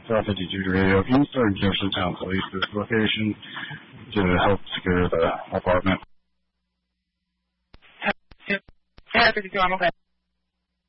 South 52 Radio. Can you start Jeffersontown Police's location to help secure the apartment? Yeah, 52, I'm okay.